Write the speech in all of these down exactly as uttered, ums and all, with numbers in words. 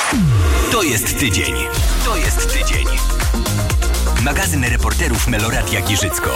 To jest tydzień. To jest tydzień. Magazyn reporterów Meloradia Giżycko.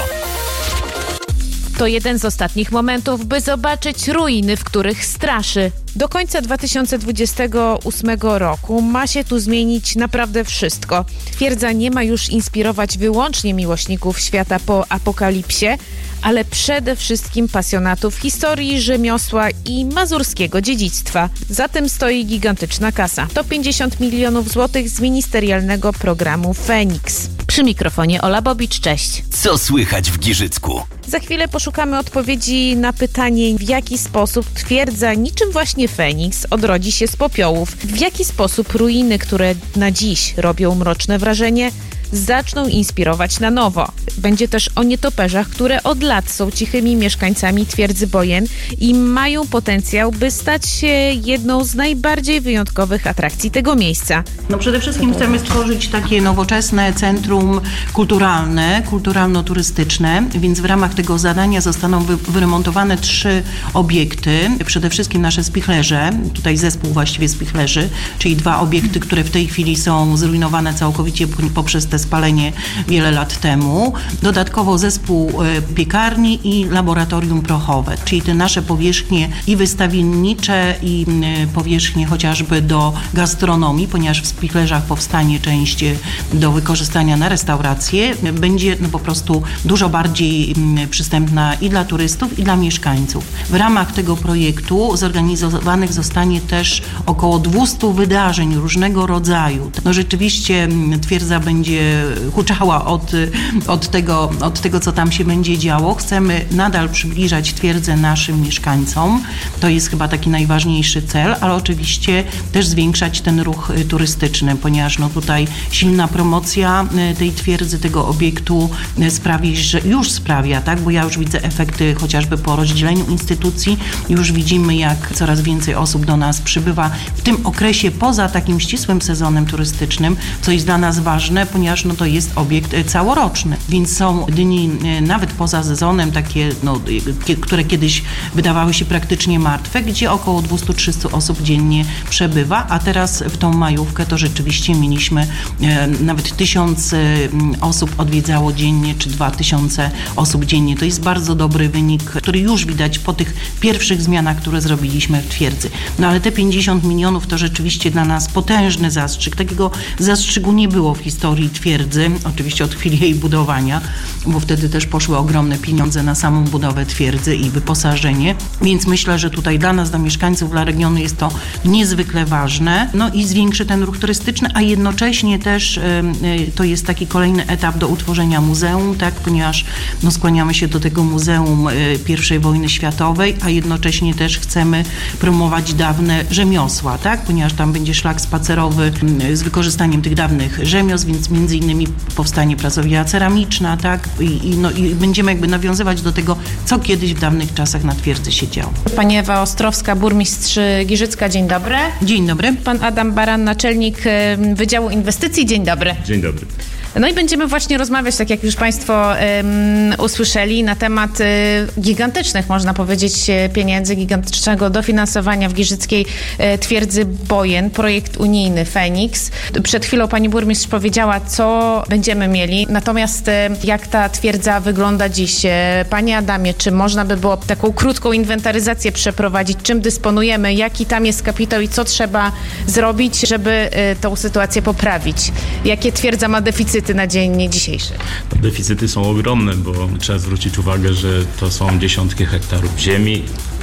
To jeden z ostatnich momentów, by zobaczyć ruiny, w których straszy. Do końca dwa tysiące dwudziestego ósmego roku ma się tu zmienić naprawdę wszystko. Twierdza nie ma już inspirować wyłącznie miłośników świata po apokalipsie, ale przede wszystkim pasjonatów historii, rzemiosła i mazurskiego dziedzictwa. Za tym stoi gigantyczna kasa. To pięćdziesiąt milionów złotych z ministerialnego programu Feniks. Przy mikrofonie Ola Bobicz, cześć. Co słychać w Giżycku? Za chwilę poszukamy odpowiedzi na pytanie, w jaki sposób twierdza niczym właśnie Feniks odrodzi się z popiołów. W jaki sposób ruiny, które na dziś robią mroczne wrażenie, zaczną inspirować na nowo. Będzie też o nietoperzach, które od lat są cichymi mieszkańcami twierdzy Bojen i mają potencjał, by stać się jedną z najbardziej wyjątkowych atrakcji tego miejsca. No przede wszystkim chcemy stworzyć takie nowoczesne centrum kulturalne, kulturalno-turystyczne, więc w ramach tego zadania zostaną wy- wyremontowane trzy obiekty. Przede wszystkim nasze spichlerze, tutaj zespół właściwie spichlerzy, czyli dwa obiekty, które w tej chwili są zrujnowane całkowicie poprzez te spalenie wiele lat temu. Dodatkowo zespół piekarni i laboratorium prochowe, czyli te nasze powierzchnie i wystawiennicze, i powierzchnie chociażby do gastronomii, ponieważ w spichlerzach powstanie część do wykorzystania na restauracje, będzie no po prostu dużo bardziej przystępna i dla turystów, i dla mieszkańców. W ramach tego projektu zorganizowanych zostanie też około dwieście wydarzeń różnego rodzaju. No rzeczywiście twierdza będzie huczała od, od, tego, od tego, co tam się będzie działo. Chcemy nadal przybliżać twierdzę naszym mieszkańcom. To jest chyba taki najważniejszy cel, ale oczywiście też zwiększać ten ruch turystyczny, ponieważ no tutaj silna promocja tej twierdzy, tego obiektu sprawi, że już sprawia, tak? Bo ja już widzę efekty chociażby po rozdzieleniu instytucji. Już widzimy, jak coraz więcej osób do nas przybywa w tym okresie poza takim ścisłym sezonem turystycznym, co jest dla nas ważne, ponieważ no to jest obiekt całoroczny, więc są dni nawet poza sezonem takie, no, które kiedyś wydawały się praktycznie martwe, gdzie około dwieście do trzystu osób dziennie przebywa, a teraz w tą majówkę to rzeczywiście mieliśmy e, nawet tysiąc e, osób odwiedzało dziennie, czy dwa tysiące osób dziennie. To jest bardzo dobry wynik, który już widać po tych pierwszych zmianach, które zrobiliśmy w twierdzy. No ale te pięćdziesiąt milionów to rzeczywiście dla nas potężny zastrzyk. Takiego zastrzyku nie było w historii twierdzy, oczywiście od chwili jej budowania, bo wtedy też poszły ogromne pieniądze na samą budowę twierdzy i wyposażenie, więc myślę, że tutaj dla nas, dla mieszkańców, dla regionu jest to niezwykle ważne, no i zwiększy ten ruch turystyczny, a jednocześnie też y, y, to jest taki kolejny etap do utworzenia muzeum, tak, ponieważ no, skłaniamy się do tego muzeum y, pierwszej wojny światowej, a jednocześnie też chcemy promować dawne rzemiosła, tak, ponieważ tam będzie szlak spacerowy y, z wykorzystaniem tych dawnych rzemiosł, więc między innymi powstanie pracownia ceramiczna, tak? I, i, no, i będziemy jakby nawiązywać do tego, co kiedyś w dawnych czasach na twierdzy się działo. Pani Ewa Ostrowska, burmistrz Giżycka, dzień dobry. Dzień dobry. Pan Adam Baran, naczelnik Wydziału Inwestycji, dzień dobry. Dzień dobry. No i będziemy właśnie rozmawiać, tak jak już Państwo um, usłyszeli, na temat y, gigantycznych, można powiedzieć, pieniędzy, gigantycznego dofinansowania w giżyckiej y, twierdzy Bojen, projekt unijny Feniks. Przed chwilą pani burmistrz powiedziała, co będziemy mieli, natomiast y, jak ta twierdza wygląda dziś? Y, Panie Adamie, czy można by było taką krótką inwentaryzację przeprowadzić? Czym dysponujemy? Jaki tam jest kapitał i co trzeba zrobić, żeby y, tą sytuację poprawić? Jakie twierdza ma deficyty na dzień dzisiejszy? Deficyty są ogromne, bo trzeba zwrócić uwagę, że to są dziesiątki hektarów ziemi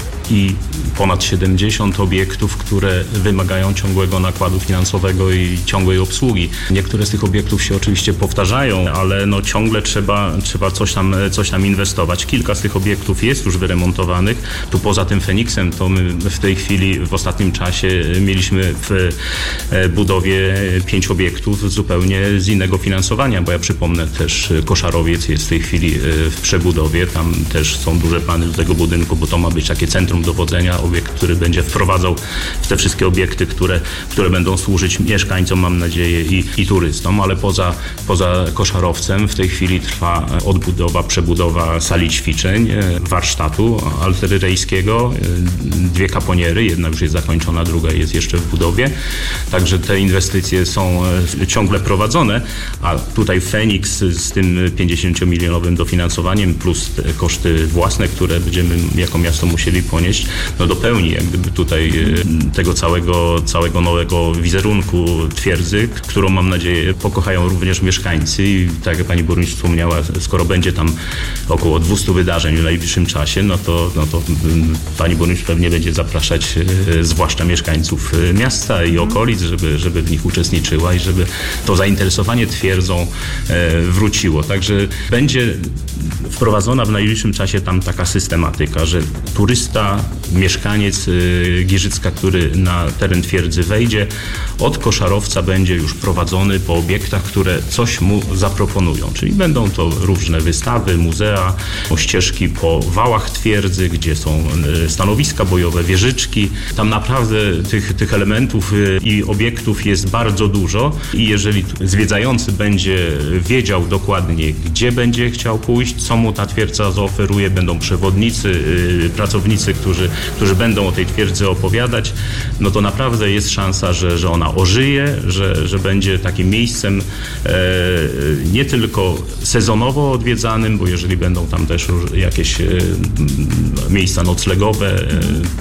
i ponad siedemdziesiąt obiektów, które wymagają ciągłego nakładu finansowego i ciągłej obsługi. Niektóre z tych obiektów się oczywiście powtarzają, ale no ciągle trzeba, trzeba coś tam, coś tam inwestować. Kilka z tych obiektów jest już wyremontowanych. Tu poza tym Feniksem to my w tej chwili, w ostatnim czasie mieliśmy w budowie pięć obiektów zupełnie z innego finansowania, bo ja przypomnę też Koszarowiec jest w tej chwili w przebudowie. Tam też są duże plany do tego budynku, bo to ma być takie centrum centrum dowodzenia, obiekt, który będzie wprowadzał w te wszystkie obiekty, które, które będą służyć mieszkańcom, mam nadzieję, i, i turystom, ale poza, poza Koszarowcem w tej chwili trwa odbudowa, przebudowa sali ćwiczeń, warsztatu alteryryjskiego, dwie kaponiery, jedna już jest zakończona, druga jest jeszcze w budowie, także te inwestycje są ciągle prowadzone, a tutaj Feniks z tym pięćdziesięciomilionowym dofinansowaniem plus te koszty własne, które będziemy jako miasto musieli ponieść, no dopełni jak gdyby tutaj tego całego, całego nowego wizerunku twierdzy, którą mam nadzieję pokochają również mieszkańcy i tak jak pani burmistrz wspomniała, skoro będzie tam około dwieście wydarzeń w najbliższym czasie, no to, no to pani burmistrz pewnie będzie zapraszać zwłaszcza mieszkańców miasta i okolic, żeby, żeby w nich uczestniczyła i żeby to zainteresowanie twierdzą wróciło. Także będzie wprowadzona w najbliższym czasie tam taka systematyka, że turysta, mieszkaniec Giżycka, który na teren twierdzy wejdzie, od Koszarowca będzie już prowadzony po obiektach, które coś mu zaproponują. Czyli będą to różne wystawy, muzea, ścieżki po wałach twierdzy, gdzie są stanowiska bojowe, wieżyczki. Tam naprawdę tych, tych elementów i obiektów jest bardzo dużo i jeżeli zwiedzający będzie wiedział dokładnie, gdzie będzie chciał pójść, co mu ta twierdza zaoferuje, będą przewodnicy, pracownicy, którzy, którzy będą o tej twierdzy opowiadać, no to naprawdę jest szansa, że, że ona ożyje, że, że będzie takim miejscem e, nie tylko sezonowo odwiedzanym, bo jeżeli będą tam też jakieś e, miejsca noclegowe, e,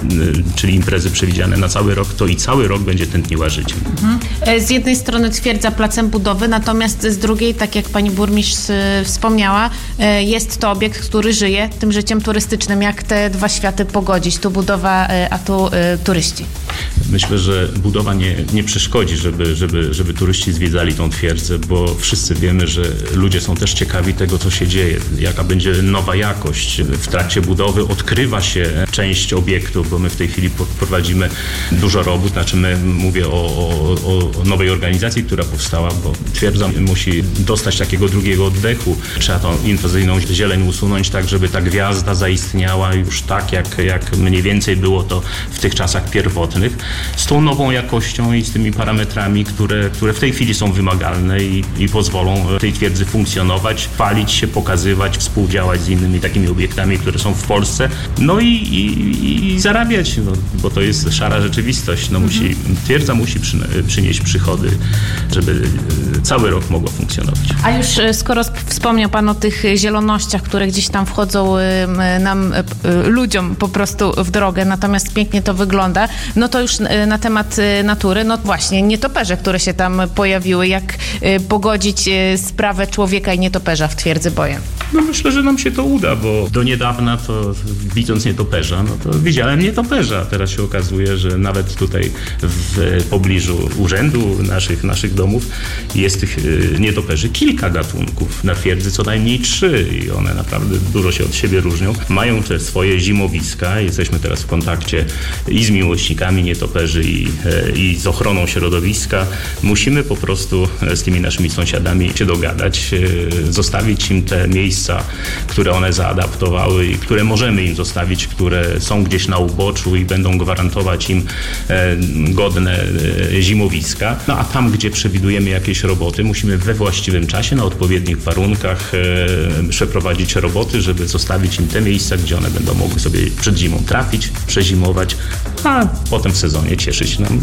czyli imprezy przewidziane na cały rok, to i cały rok będzie tętniła życiem. Mhm. Z jednej strony twierdza placem budowy, natomiast z drugiej, tak jak pani burmistrz wspomniała, jest to obiekt, który żyje tym życiem turystycznym. Jak te dwa światy pogodzić? Tu budowa, a tu turyści. Myślę, że budowa nie, nie przeszkodzi, żeby, żeby, żeby turyści zwiedzali tą twierdzę, bo wszyscy wiemy, że ludzie są też ciekawi tego, co się dzieje, jaka będzie nowa jakość. W trakcie budowy odkrywa się część obiektów, bo my w tej chwili prowadzimy dużo robót, znaczy my mówię o, o, o nowej organizacji, która powstała, bo twierdza musi dostać takiego drugiego oddechu. Trzeba tą inwazyjną zieleń usunąć tak, żeby ta gwiazda zaistniała już tak, jak, jak mniej więcej było to w tych czasach pierwotnych, z tą nową jakością i z tymi parametrami, które, które w tej chwili są wymagalne i, i pozwolą tej twierdzy funkcjonować, chwalić się, pokazywać, współdziałać z innymi takimi obiektami, które są w Polsce, no i, i, i zarabiać, no, bo to jest szara rzeczywistość. No, musi, mhm. Twierdza musi przy, przynieść przychody, żeby cały rok mogło funkcjonować. A już skoro wspomniał pan o tych zielonościach, które gdzieś tam wchodzą nam, ludziom po prostu w drogę, natomiast pięknie to wygląda, no to już na temat natury, no właśnie, nietoperze, które się tam pojawiły, jak pogodzić sprawę człowieka i nietoperza w twierdzy Bojem? No myślę, że nam się to uda, bo do niedawna to widząc nietoperza, no to widziałem nietoperza. Teraz się okazuje, że nawet tutaj w pobliżu urzędu naszych, naszych domów jest tych nietoperzy kilka gatunków. Na twierdzy co najmniej trzy i one naprawdę dużo się od siebie różnią. Mają te swoje zimowiska. Jesteśmy teraz w kontakcie i z miłośnikami nietoperzy i, i z ochroną środowiska. Musimy po prostu z tymi naszymi sąsiadami się dogadać, zostawić im te miejsca, które one zaadaptowały i które możemy im zostawić, które są gdzieś na uboczu i będą gwarantować im godne zimowiska. No a tam, gdzie przewidujemy jakieś roboty, musimy we właściwym czasie, na odpowiednich warunkach przeprowadzić roboty, żeby zostawić im te miejsca, gdzie one będą mogły sobie przed zimą trafić, przezimować, a potem w sezonie cieszyć nam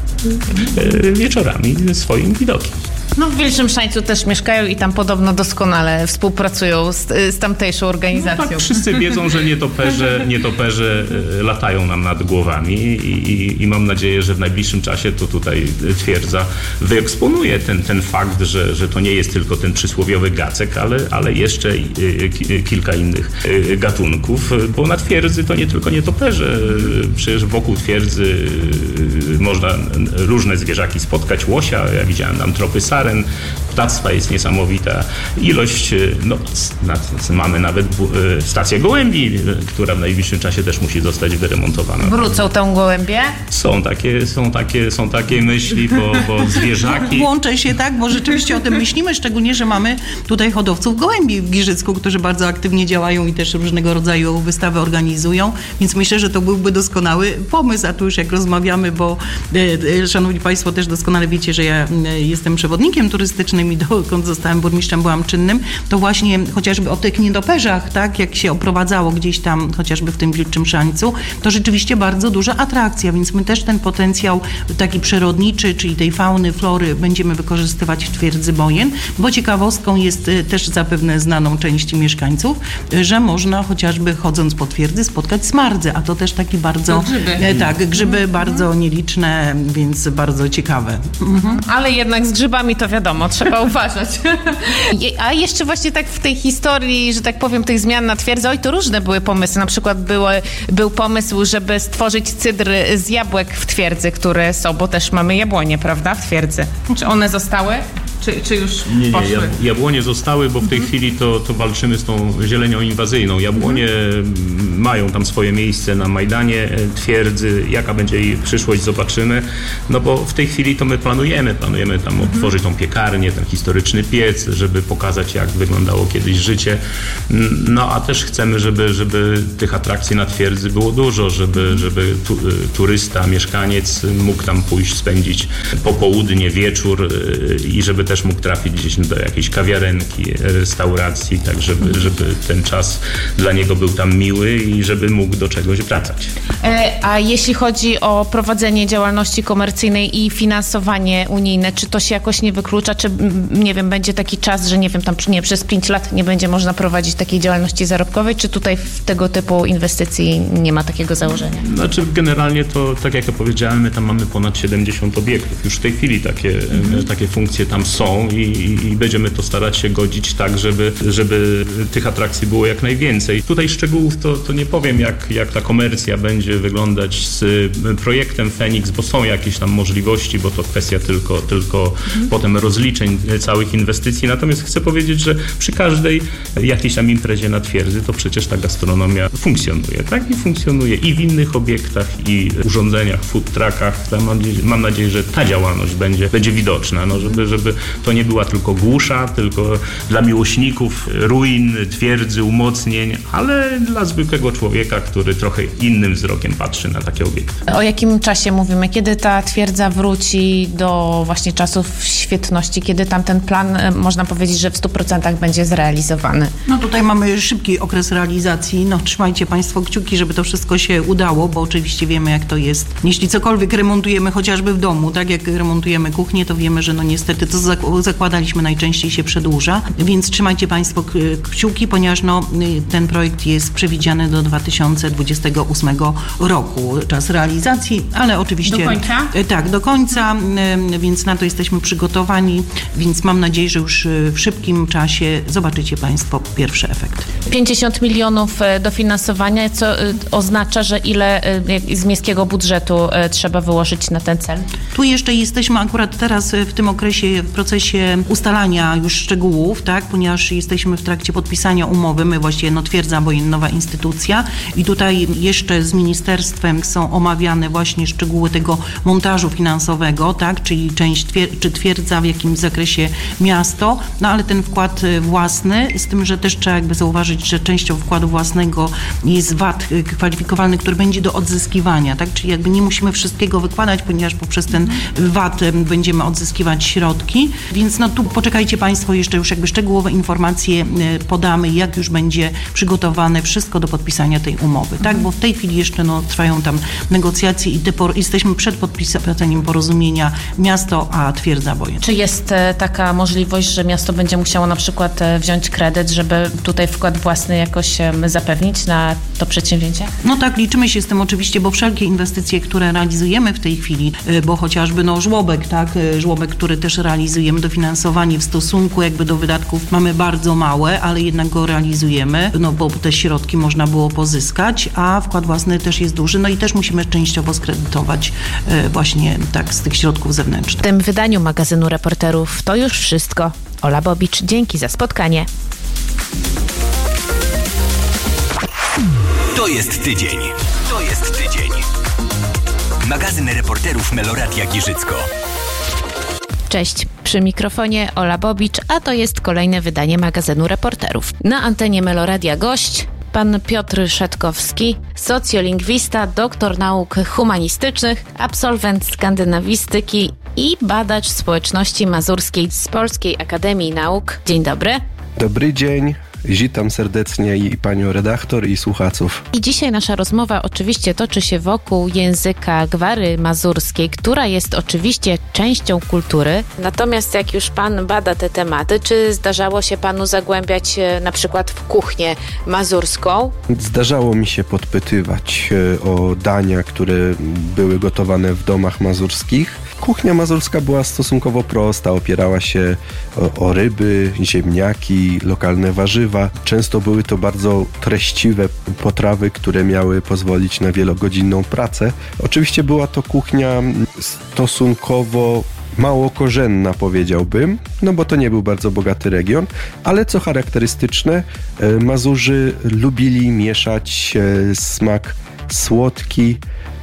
wieczorami swoim widokiem. No w Wilczym Szańcu też mieszkają i tam podobno doskonale współpracują z, z tamtejszą organizacją. No tak, wszyscy wiedzą, że nietoperze, nietoperze latają nam nad głowami i, i, i mam nadzieję, że w najbliższym czasie to tutaj twierdza wyeksponuje ten, ten fakt, że, że to nie jest tylko ten przysłowiowy gacek, ale, ale jeszcze kilka innych gatunków, bo na twierdzy to nie tylko nietoperze. Przecież wokół twierdzy można różne zwierzaki spotkać, łosia, ja widziałem tam tropy sari, teren. Ptactwa jest niesamowita ilość, no, mamy nawet stację gołębi, która w najbliższym czasie też musi zostać wyremontowana. Wrócą tą gołębie? Są takie, są takie, są takie myśli, bo, bo zwierzaki... Włączę się, tak, bo rzeczywiście o tym myślimy, szczególnie, że mamy tutaj hodowców gołębi w Giżycku, którzy bardzo aktywnie działają i też różnego rodzaju wystawy organizują, więc myślę, że to byłby doskonały pomysł, a tu już jak rozmawiamy, bo e, szanowni państwo też doskonale wiecie, że ja e, jestem przewodnikiem turystycznym i dokąd zostałem burmistrzem, byłam czynnym, to właśnie chociażby o tych nietoperzach, tak, jak się oprowadzało gdzieś tam, chociażby w tym Wilczym Szańcu, to rzeczywiście bardzo duża atrakcja, więc my też ten potencjał taki przyrodniczy, czyli tej fauny, flory będziemy wykorzystywać w Twierdzy Bojen, bo ciekawostką jest też zapewne znaną części mieszkańców, że można chociażby chodząc po twierdzy spotkać smardze, a to też taki bardzo, grzyby. tak, grzyby mhm. bardzo nieliczne, więc bardzo ciekawe. Mhm. Ale jednak z grzybami to wiadomo, trzeba uważać. A jeszcze właśnie tak w tej historii, że tak powiem, tych zmian na twierdzy, oj, to różne były pomysły. Na przykład było, był pomysł, żeby stworzyć cydr z jabłek w twierdzy, które są, bo też mamy jabłonie, prawda, w twierdzy. Czy one zostały? Czy, czy już nie, nie, poszły? Jabłonie zostały, bo w tej mhm. chwili to, to walczymy z tą zielenią inwazyjną. Jabłonie mhm. mają tam swoje miejsce na Majdanie Twierdzy. Jaka będzie ich przyszłość, zobaczymy. No bo w tej chwili to my planujemy. Planujemy tam mhm. otworzyć tą piekarnię, ten historyczny piec, żeby pokazać, jak wyglądało kiedyś życie. No a też chcemy, żeby, żeby tych atrakcji na Twierdzy było dużo, żeby, żeby tu, turysta, mieszkaniec mógł tam pójść, spędzić popołudnie, wieczór i żeby też mógł trafić gdzieś do jakiejś kawiarenki, restauracji, tak żeby, żeby ten czas dla niego był tam miły i żeby mógł do czegoś wracać. A jeśli chodzi o prowadzenie działalności komercyjnej i finansowanie unijne, czy to się jakoś nie wyklucza, czy nie wiem, będzie taki czas, że nie wiem, tam nie, przez pięć lat nie będzie można prowadzić takiej działalności zarobkowej, czy tutaj w tego typu inwestycji nie ma takiego założenia? Znaczy generalnie to, tak jak ja powiedziałem, my tam mamy ponad siedemdziesiąt obiektów. Już w tej chwili takie, mhm. takie funkcje tam są i, i będziemy to starać się godzić tak, żeby, żeby tych atrakcji było jak najwięcej. Tutaj szczegółów to, to nie powiem, jak, jak ta komercja będzie wyglądać z projektem Feniks, bo są jakieś tam możliwości, bo to kwestia tylko, tylko mhm. potem rozliczeń całych inwestycji. Natomiast chcę powiedzieć, że przy każdej jakiejś tam imprezie na Twierdzy to przecież ta gastronomia funkcjonuje, tak? I funkcjonuje i w innych obiektach, i urządzeniach, food truckach. Tam mam, mam nadzieję, że ta działalność będzie, będzie widoczna, no, żeby, żeby to nie była tylko głusza, tylko dla miłośników ruin, twierdzy, umocnień, ale dla zwykłego człowieka, który trochę innym wzrokiem patrzy na takie obiekty. O jakim czasie mówimy? Kiedy ta twierdza wróci do właśnie czasów świetności? Kiedy tam ten plan, można powiedzieć, że w stu procentach będzie zrealizowany? No tutaj mamy szybki okres realizacji. No trzymajcie państwo kciuki, żeby to wszystko się udało, bo oczywiście wiemy, jak to jest. Jeśli cokolwiek remontujemy chociażby w domu, tak jak remontujemy kuchnię, to wiemy, że no niestety to zakładaliśmy najczęściej się przedłuża, więc trzymajcie państwo kciuki, ponieważ no, ten projekt jest przewidziany do dwa tysiące dwudziestego ósmego roku. Czas realizacji, ale oczywiście... Do końca? Tak, do końca, więc na to jesteśmy przygotowani, więc mam nadzieję, że już w szybkim czasie zobaczycie państwo pierwszy efekt. pięćdziesiąt milionów dofinansowania, co oznacza, że ile z miejskiego budżetu trzeba wyłożyć na ten cel? Tu jeszcze jesteśmy akurat teraz w tym okresie, w procesie ustalania już szczegółów, tak, ponieważ jesteśmy w trakcie podpisania umowy, my właściwie no Twierdza Bojen, nowa instytucja i tutaj jeszcze z ministerstwem są omawiane właśnie szczegóły tego montażu finansowego, tak, czyli część twier- czy twierdza, w jakim zakresie miasto, no ale ten wkład własny, z tym, że też trzeba jakby zauważyć, że częścią wkładu własnego jest V A T kwalifikowalny, który będzie do odzyskiwania, tak, czyli jakby nie musimy wszystkiego wykładać, ponieważ poprzez ten V A T będziemy odzyskiwać środki, więc no tu poczekajcie państwo, jeszcze już jakby szczegółowe informacje podamy, jak już będzie przygotowane wszystko do podpisania tej umowy, tak, bo w tej chwili jeszcze no trwają tam negocjacje i te por- jesteśmy przed podpisaniem porozumienia miasto a Twierdza Bojen. Czy jest taka możliwość, że miasto będzie musiało na przykład wziąć kredyt, żeby tutaj wkład własny jakoś zapewnić na to przedsięwzięcie? No tak, liczymy się z tym oczywiście, bo wszelkie inwestycje, które realizujemy w tej chwili, bo chociażby no żłobek, tak, żłobek, który też realizuje realizujemy. Dofinansowanie w stosunku jakby do wydatków mamy bardzo małe, ale jednak go realizujemy, no bo te środki można było pozyskać, a wkład własny też jest duży, no i też musimy częściowo skredytować właśnie tak z tych środków zewnętrznych. W tym wydaniu magazynu Reporterów to już wszystko. Ola Bobicz, dzięki za spotkanie. To jest tydzień. To jest tydzień. Magazyn Reporterów Meloradia Giżycko. Cześć, przy mikrofonie Ola Bobicz, a to jest kolejne wydanie magazynu Reporterów. Na antenie Meloradia gość pan Piotr Szetkowski, socjolingwista, doktor nauk humanistycznych, absolwent skandynawistyki i badacz społeczności mazurskiej z Polskiej Akademii Nauk. Dzień dobry. Dobry dzień. Witam serdecznie i panią redaktor, i słuchaczów. I dzisiaj nasza rozmowa oczywiście toczy się wokół języka gwary mazurskiej, która jest oczywiście częścią kultury. Natomiast jak już pan bada te tematy, czy zdarzało się panu zagłębiać na przykład w kuchnię mazurską? Zdarzało mi się podpytywać o dania, które były gotowane w domach mazurskich. Kuchnia mazurska była stosunkowo prosta, opierała się o, o ryby, ziemniaki, lokalne warzywa. Często były to bardzo treściwe potrawy, które miały pozwolić na wielogodzinną pracę. Oczywiście była to kuchnia stosunkowo mało korzenna, powiedziałbym, no bo to nie był bardzo bogaty region, ale co charakterystyczne, Mazurzy lubili mieszać smak słodki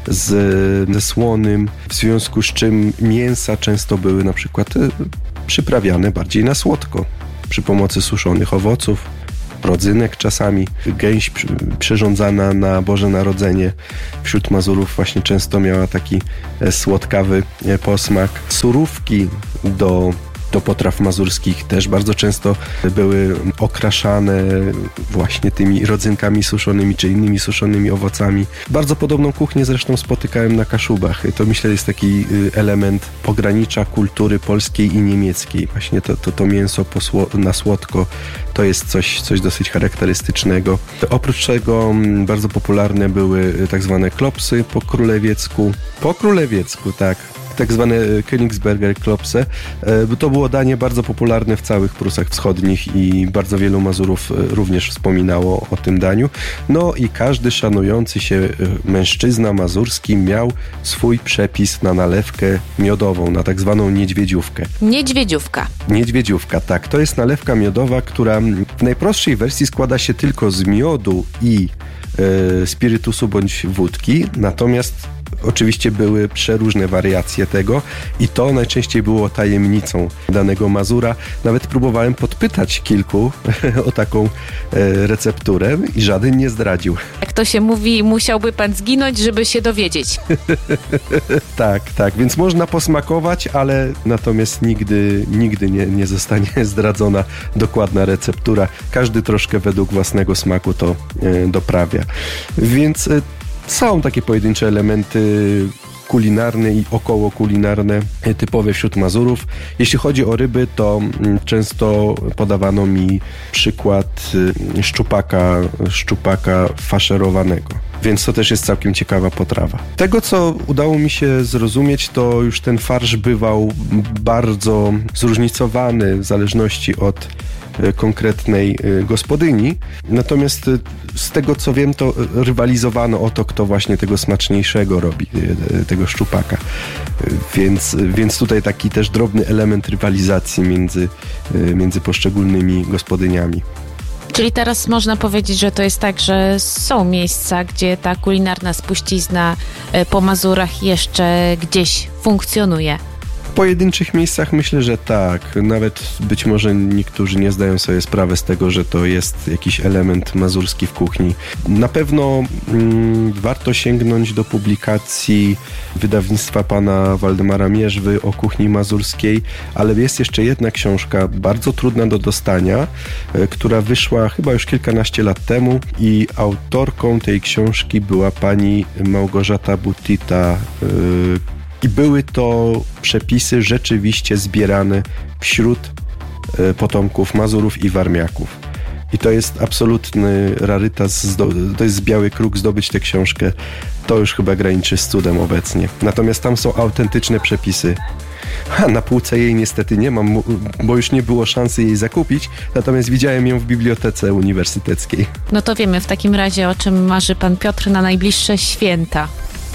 z, ze słonym, w związku z czym mięsa często były na przykład przyprawiane bardziej na słodko przy pomocy suszonych owoców, rodzynek czasami. Gęś przyrządzana na Boże Narodzenie wśród Mazurów właśnie często miała taki słodkawy posmak. Surówki do do potraw mazurskich też bardzo często były okraszane właśnie tymi rodzynkami suszonymi czy innymi suszonymi owocami. Bardzo podobną kuchnię zresztą spotykałem na Kaszubach. To myślę jest taki element pogranicza kultury polskiej i niemieckiej. Właśnie to, to, to mięso na słodko to jest coś, coś dosyć charakterystycznego. Oprócz tego bardzo popularne były tak zwane klopsy po królewiecku. Po królewiecku, tak. Tak zwane Königsberger Klopse. To było danie bardzo popularne w całych Prusach Wschodnich i bardzo wielu Mazurów również wspominało o tym daniu. No i każdy szanujący się mężczyzna mazurski miał swój przepis na nalewkę miodową, na tak zwaną niedźwiedziówkę. Niedźwiedziówka. Niedźwiedziówka, tak. To jest nalewka miodowa, która w najprostszej wersji składa się tylko z miodu i e, spirytusu bądź wódki, natomiast oczywiście były przeróżne wariacje tego i to najczęściej było tajemnicą danego Mazura. Nawet próbowałem podpytać kilku o taką e, recepturę i żaden nie zdradził. Jak to się mówi, musiałby pan zginąć, żeby się dowiedzieć. Tak, tak, więc można posmakować, ale natomiast nigdy, nigdy nie, nie zostanie zdradzona dokładna receptura. Każdy troszkę według własnego smaku to e, doprawia. Więc e, są takie pojedyncze elementy kulinarne i około kulinarne typowe wśród Mazurów. Jeśli chodzi o ryby, to często podawano mi przykład szczupaka, szczupaka faszerowanego. Więc to też jest całkiem ciekawa potrawa. Tego, co udało mi się zrozumieć, to już ten farsz bywał bardzo zróżnicowany w zależności od konkretnej gospodyni. Natomiast z tego, co wiem, to rywalizowano o to, kto właśnie tego smaczniejszego robi, tego szczupaka. Więc, więc tutaj taki też drobny element rywalizacji między, między poszczególnymi gospodyniami. Czyli teraz można powiedzieć, że to jest tak, że są miejsca, gdzie ta kulinarna spuścizna po Mazurach jeszcze gdzieś funkcjonuje. W pojedynczych miejscach myślę, że tak. Nawet być może niektórzy nie zdają sobie sprawy z tego, że to jest jakiś element mazurski w kuchni. Na pewno mm, warto sięgnąć do publikacji wydawnictwa pana Waldemara Mierzwy o kuchni mazurskiej, ale jest jeszcze jedna książka, bardzo trudna do dostania, e, która wyszła chyba już kilkanaście lat temu i autorką tej książki była pani Małgorzata Butita, e, i były to przepisy rzeczywiście zbierane wśród potomków Mazurów i Warmiaków. I to jest absolutny rarytas, to jest biały kruk, zdobyć tę książkę, to już chyba graniczy z cudem obecnie. Natomiast tam są autentyczne przepisy. A na półce jej niestety nie mam, bo już nie było szansy jej zakupić, natomiast widziałem ją w bibliotece uniwersyteckiej. No to wiemy w takim razie, o czym marzy pan Piotr na najbliższe święta.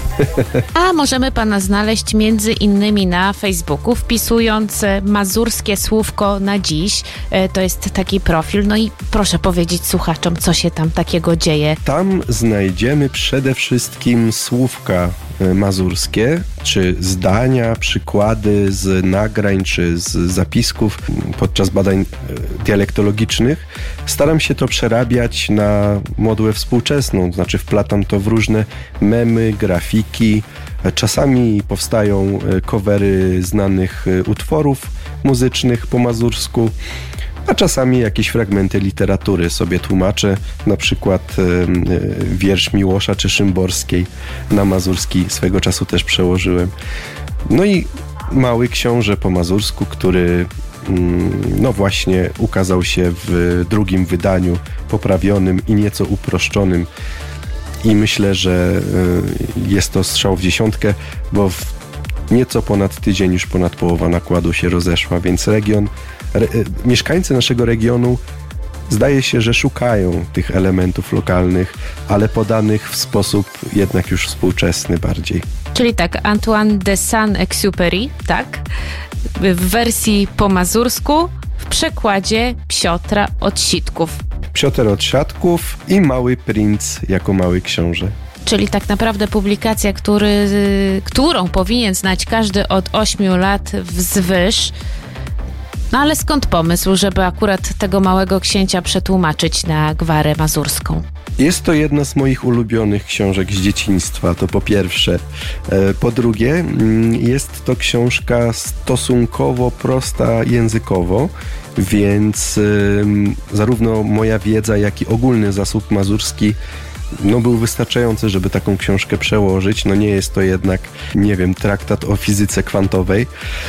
A możemy pana znaleźć między innymi na Facebooku, wpisując mazurskie słówko na dziś. To jest taki profil. No i proszę powiedzieć słuchaczom, co się tam takiego dzieje. Tam znajdziemy przede wszystkim słówka mazurskie, czy zdania, przykłady z nagrań, czy z zapisków podczas badań dialektologicznych. Staram się to przerabiać na modłę współczesną, to znaczy wplatam to w różne memy, grafiki. Czasami powstają covery znanych utworów muzycznych po mazursku, a czasami jakieś fragmenty literatury sobie tłumaczę, na przykład e, wiersz Miłosza czy Szymborskiej na mazurski swego czasu też przełożyłem. No i Mały Książę po mazursku, który mm, no właśnie ukazał się w drugim wydaniu, poprawionym i nieco uproszczonym. I myślę, że y, jest to strzał w dziesiątkę, bo w nieco ponad tydzień już ponad połowa nakładu się rozeszła, więc region Re, mieszkańcy naszego regionu zdaje się, że szukają tych elementów lokalnych, ale podanych w sposób jednak już współczesny bardziej. Czyli tak, Antoine de Saint-Exupéry, tak? W wersji po mazursku, w przekładzie Psiotra od Sitków. Piotr od Siatków i Mały Princ jako Mały Książę. Czyli tak naprawdę publikacja, który, którą powinien znać każdy od ośmiu lat wzwyż. No ale skąd pomysł, żeby akurat tego Małego Księcia przetłumaczyć na gwarę mazurską? Jest to jedna z moich ulubionych książek z dzieciństwa, to po pierwsze. Po drugie, jest to książka stosunkowo prosta językowo, więc zarówno moja wiedza, jak i ogólny zasób mazurski no był wystarczający, żeby taką książkę przełożyć. No nie jest to jednak, nie wiem, traktat o fizyce kwantowej.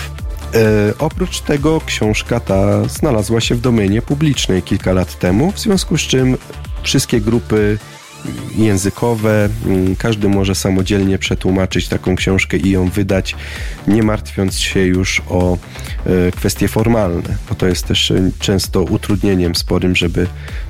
E, oprócz tego książka ta znalazła się w domenie publicznej kilka lat temu, w związku z czym wszystkie grupy językowe, każdy może samodzielnie przetłumaczyć taką książkę i ją wydać, nie martwiąc się już o e, kwestie formalne, bo to jest też często utrudnieniem sporym, żeby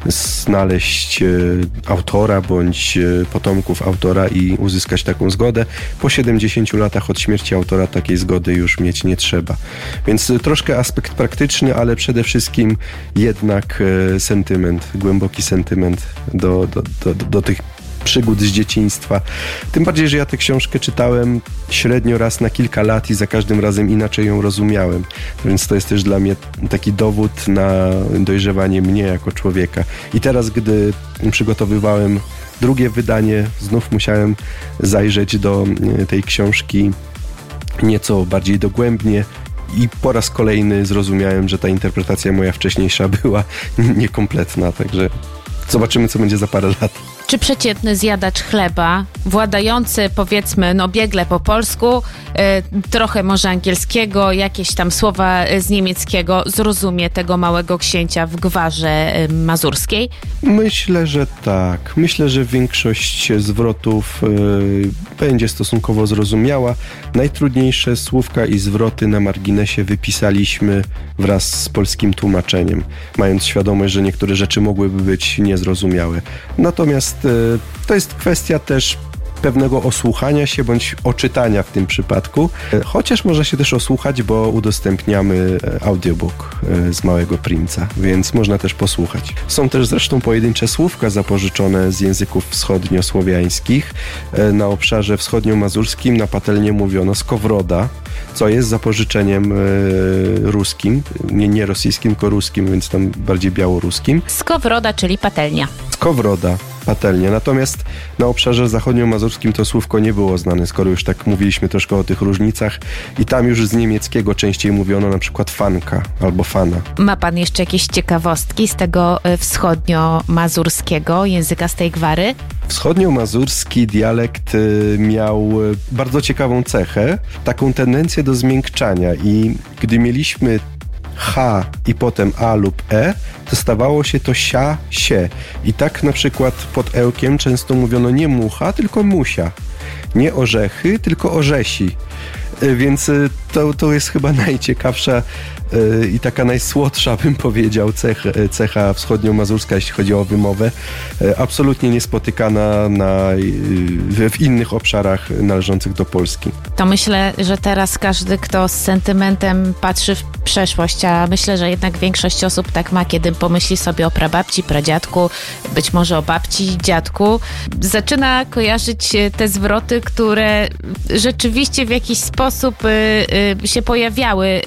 znaleźć e, autora bądź e, potomków autora i uzyskać taką zgodę. Po siedemdziesięciu latach od śmierci autora takiej zgody już mieć nie trzeba. Więc troszkę aspekt praktyczny, ale przede wszystkim jednak e, sentyment, głęboki sentyment do, do, do, do tych przygód z dzieciństwa. Tym bardziej, że ja tę książkę czytałem średnio raz na kilka lat i za każdym razem inaczej ją rozumiałem. Więc to jest też dla mnie taki dowód na dojrzewanie mnie jako człowieka. I teraz, gdy przygotowywałem drugie wydanie, znów musiałem zajrzeć do tej książki nieco bardziej dogłębnie i po raz kolejny zrozumiałem, że ta interpretacja moja wcześniejsza była niekompletna. Także zobaczymy, co będzie za parę lat. Czy przeciętny zjadacz chleba, władający powiedzmy no biegle po polsku, y, trochę może angielskiego, jakieś tam słowa z niemieckiego, zrozumie tego Małego Księcia w gwarze y, mazurskiej? Myślę, że tak. Myślę, że większość zwrotów y, będzie stosunkowo zrozumiała. Najtrudniejsze słówka i zwroty na marginesie wypisaliśmy wraz z polskim tłumaczeniem, mając świadomość, że niektóre rzeczy mogłyby być niezrozumiałe. Natomiast to jest kwestia też pewnego osłuchania się bądź oczytania w tym przypadku, chociaż można się też osłuchać, bo udostępniamy audiobook z Małego Princa, więc można też posłuchać. Są też zresztą pojedyncze słówka zapożyczone z języków wschodniosłowiańskich. Na obszarze wschodniomazurskim na Patelnie mówiono skowroda, co jest zapożyczeniem ruskim, nie, nie rosyjskim, tylko ruskim, więc tam bardziej białoruskim. Skowroda, czyli patelnia. Skowroda. Patelnia. Natomiast na obszarze zachodniomazurskim to słówko nie było znane, skoro już tak mówiliśmy troszkę o tych różnicach i tam już z niemieckiego częściej mówiono na przykład fanka albo fana. Ma pan jeszcze jakieś ciekawostki z tego wschodnio-mazurskiego języka, z tej gwary? Wschodnio-mazurski dialekt miał bardzo ciekawą cechę, taką tendencję do zmiękczania i gdy mieliśmy H i potem A lub E, to stawało się to sia, sie. I tak na przykład pod ełkiem często mówiono nie mucha, tylko musia. Nie orzechy, tylko orzesi. Więc to, to jest chyba najciekawsza i taka najsłodsza, bym powiedział, cech, cecha wschodnio-mazurska, jeśli chodzi o wymowę. Absolutnie niespotykana na, w innych obszarach należących do Polski. To myślę, że teraz każdy, kto z sentymentem patrzy w przeszłość, a myślę, że jednak większość osób tak ma, kiedy pomyśli sobie o prababci, pradziadku, być może o babci, dziadku, zaczyna kojarzyć te zwroty, które rzeczywiście w jakiś sposób y, y, się pojawiały y,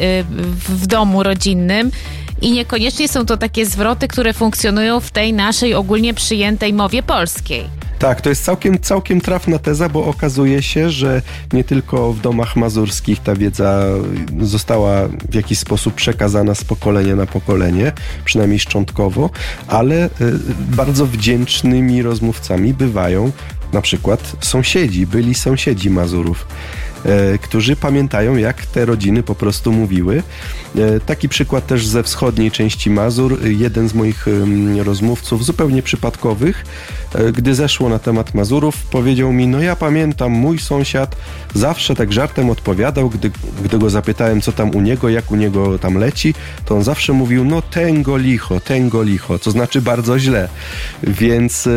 w domu rodzinnym i niekoniecznie są to takie zwroty, które funkcjonują w tej naszej ogólnie przyjętej mowie polskiej. Tak, to jest całkiem, całkiem trafna teza, bo okazuje się, że nie tylko w domach mazurskich ta wiedza została w jakiś sposób przekazana z pokolenia na pokolenie, przynajmniej szczątkowo, ale y, bardzo wdzięcznymi rozmówcami bywają na przykład sąsiedzi, byli sąsiedzi Mazurów, e, którzy pamiętają, jak te rodziny po prostu mówiły. E, taki przykład też ze wschodniej części Mazur. Jeden z moich e, rozmówców, zupełnie przypadkowych, e, gdy zeszło na temat Mazurów, powiedział mi, no ja pamiętam, mój sąsiad zawsze tak żartem odpowiadał, gdy, gdy go zapytałem, co tam u niego, jak u niego tam leci, to on zawsze mówił, no tengo licho, tengo licho, co znaczy bardzo źle. Więc e,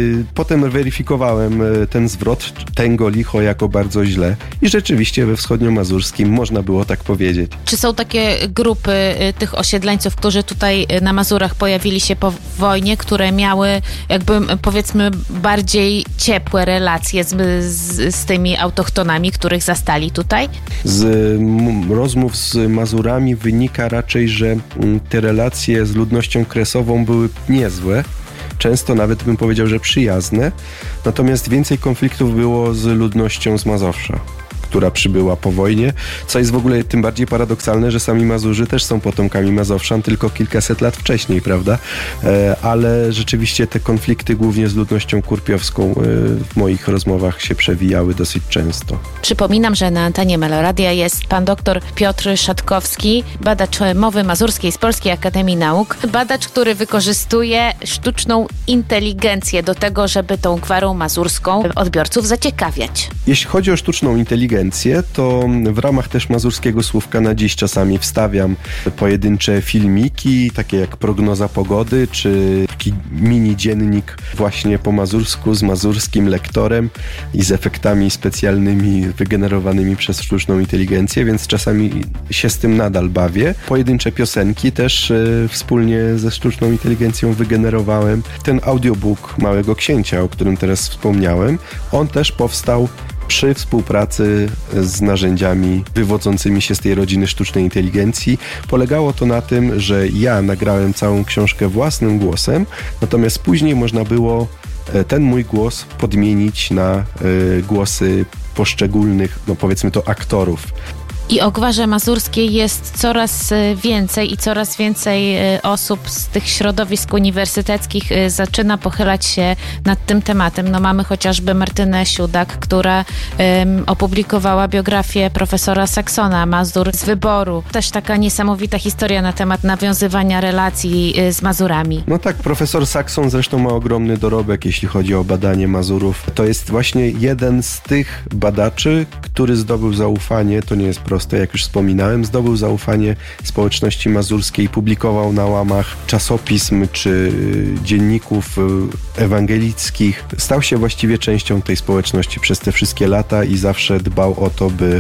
potem weryfikowałem ten zwrot tengo licho jako bardzo źle i rzeczywiście we wschodnio-mazurskim można było tak powiedzieć. Czy są takie grupy tych osiedleńców, którzy tutaj na Mazurach pojawili się po wojnie, które miały jakby powiedzmy bardziej ciepłe relacje z, z, z tymi autochtonami, których zastali tutaj? Z m- rozmów z Mazurami wynika raczej, że m, te relacje z ludnością kresową były niezłe. Często nawet bym powiedział, że przyjazne. Natomiast więcej konfliktów było z ludnością z Mazowsza, która przybyła po wojnie, co jest w ogóle tym bardziej paradoksalne, że sami Mazurzy też są potomkami Mazowszan, tylko kilkaset lat wcześniej, prawda? E, ale rzeczywiście te konflikty głównie z ludnością kurpiowską e, w moich rozmowach się przewijały dosyć często. Przypominam, że na antenie Meloradia jest pan doktor Piotr Szatkowski, badacz mowy mazurskiej z Polskiej Akademii Nauk. Badacz, który wykorzystuje sztuczną inteligencję do tego, żeby tą gwarą mazurską odbiorców zaciekawiać. Jeśli chodzi o sztuczną inteligencję, to w ramach też mazurskiego słówka na dziś czasami wstawiam pojedyncze filmiki, takie jak prognoza pogody, czy taki mini dziennik właśnie po mazursku z mazurskim lektorem i z efektami specjalnymi wygenerowanymi przez sztuczną inteligencję, więc czasami się z tym nadal bawię. Pojedyncze piosenki też e, wspólnie ze sztuczną inteligencją wygenerowałem. Ten audiobook Małego Księcia, o którym teraz wspomniałem, on też powstał przy współpracy z narzędziami wywodzącymi się z tej rodziny sztucznej inteligencji. Polegało to na tym, że ja nagrałem całą książkę własnym głosem, natomiast później można było ten mój głos podmienić na y, głosy poszczególnych, no powiedzmy to, aktorów. I o gwarze mazurskiej jest coraz więcej i coraz więcej osób z tych środowisk uniwersyteckich zaczyna pochylać się nad tym tematem. No mamy chociażby Martynę Siudak, która um, opublikowała biografię profesora Saksona, Mazur z wyboru. Też taka niesamowita historia na temat nawiązywania relacji z Mazurami. No tak, profesor Sakson zresztą ma ogromny dorobek, jeśli chodzi o badanie Mazurów. To jest właśnie jeden z tych badaczy, który zdobył zaufanie, to nie jest proste, jak już wspominałem, zdobył zaufanie społeczności mazurskiej, publikował na łamach czasopism czy dzienników ewangelickich. Stał się właściwie częścią tej społeczności przez te wszystkie lata i zawsze dbał o to, by,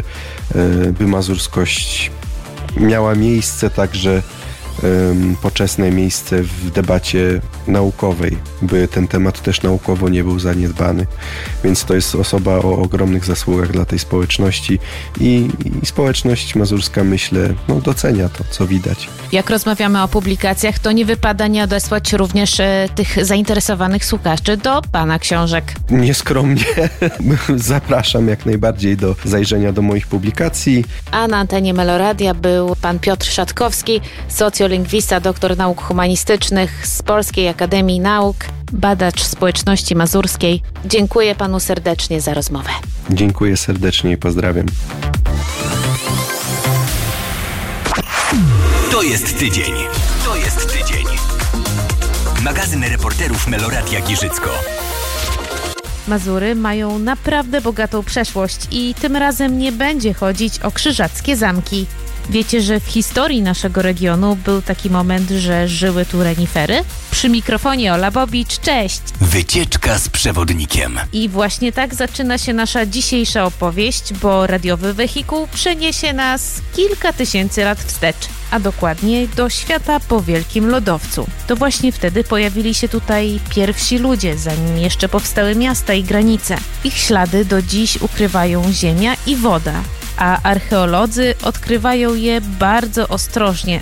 by mazurskość miała miejsce, także poczesne miejsce w debacie naukowej, by ten temat też naukowo nie był zaniedbany. Więc to jest osoba o ogromnych zasługach dla tej społeczności i, i społeczność mazurska, myślę, no, docenia to, co widać. Jak rozmawiamy o publikacjach, to nie wypada nie odesłać również e, tych zainteresowanych słuchaczy do pana książek. Nieskromnie zapraszam jak najbardziej do zajrzenia do moich publikacji. A na antenie Meloradia był pan Piotr Szatkowski, socjolingwista, doktor nauk humanistycznych z Polskiej Akademii Nauk, badacz społeczności mazurskiej. Dziękuję panu serdecznie za rozmowę. Dziękuję serdecznie i pozdrawiam. To jest tydzień. To jest tydzień. Magazyn reporterów Meloradia Giżycko. Mazury mają naprawdę bogatą przeszłość i tym razem nie będzie chodzić o krzyżackie zamki. Wiecie, że w historii naszego regionu był taki moment, że żyły tu renifery? Przy mikrofonie Ola Bobicz, cześć! Wycieczka z przewodnikiem. I właśnie tak zaczyna się nasza dzisiejsza opowieść, bo radiowy wehikuł przeniesie nas kilka tysięcy lat wstecz, a dokładnie do świata po wielkim lodowcu. To właśnie wtedy pojawili się tutaj pierwsi ludzie, zanim jeszcze powstały miasta i granice. Ich ślady do dziś ukrywają ziemia i woda, a archeolodzy odkrywają je bardzo ostrożnie,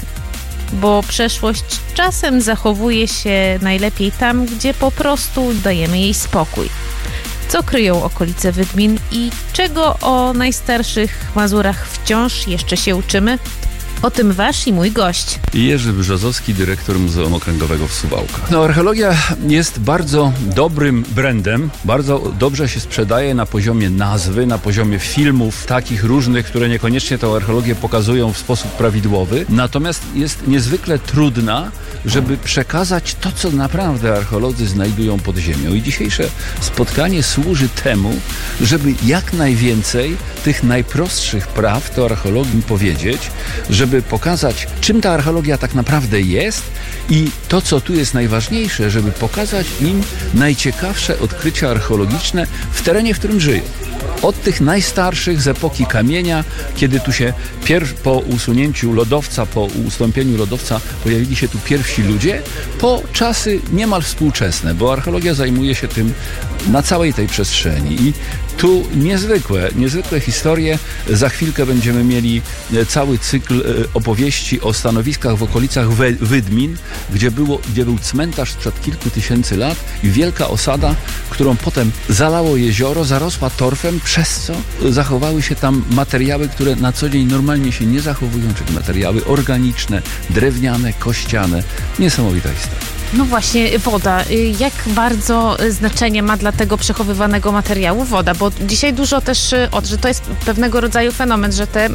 bo przeszłość czasem zachowuje się najlepiej tam, gdzie po prostu dajemy jej spokój. Co kryją okolice Wydmin i czego o najstarszych Mazurach wciąż jeszcze się uczymy? O tym wasz i mój gość. Jerzy Brzozowski, dyrektor Muzeum Okręgowego w Suwałkach. No, archeologia jest bardzo dobrym brandem, bardzo dobrze się sprzedaje na poziomie nazwy, na poziomie filmów takich różnych, które niekoniecznie tę archeologię pokazują w sposób prawidłowy, natomiast jest niezwykle trudna, żeby przekazać to, co naprawdę archeolodzy znajdują pod ziemią. I dzisiejsze spotkanie służy temu, żeby jak najwięcej tych najprostszych prawd o archeologii powiedzieć, żeby pokazać, czym ta archeologia tak naprawdę jest i to, co tu jest najważniejsze, żeby pokazać im najciekawsze odkrycia archeologiczne w terenie, w którym żyją. Od tych najstarszych z epoki kamienia, kiedy tu się pierw, po usunięciu lodowca, po ustąpieniu lodowca pojawili się tu pierwsi ludzie, po czasy niemal współczesne, bo archeologia zajmuje się tym na całej tej przestrzeni. I tu niezwykłe, niezwykłe historie. Za chwilkę będziemy mieli cały cykl opowieści o stanowiskach w okolicach Wydmin, gdzie, było, gdzie był cmentarz sprzed kilku tysięcy lat i wielka osada, którą potem zalało jezioro, zarosła torfem, przez co zachowały się tam materiały, które na co dzień normalnie się nie zachowują, czyli materiały organiczne, drewniane, kościane. Niesamowita historia. No właśnie, woda. Jak bardzo znaczenie ma dla tego przechowywanego materiału woda? Bo dzisiaj dużo też, że to jest pewnego rodzaju fenomen, że te